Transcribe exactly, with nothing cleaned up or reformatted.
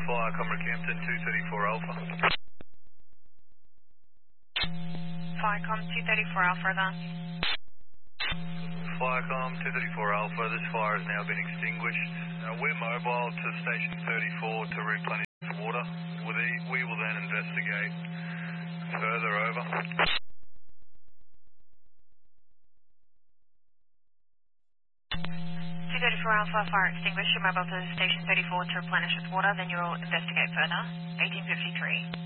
Fire Comrade Campton, two thirty-four Alpha. Firecom two thirty-four Alpha, over. Firecom two thirty-four Alpha, this fire has now been extinguished. Uh, we're mobile to station thirty-four to replenish water. We, we will then investigate further, over. two thirty-four Alpha, fire extinguished. You're mobile to station thirty-four to replenish with water, then you'll investigate further. eighteen fifty-three.